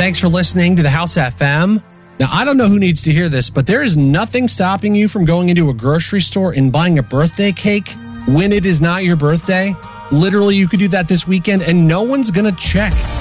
Thanks for listening to the House FM. Now, I don't know who needs to hear this, but there is nothing stopping you from going into a grocery store and buying a birthday cake when it is not your birthday. Literally, you could do that this weekend and no one's going to check.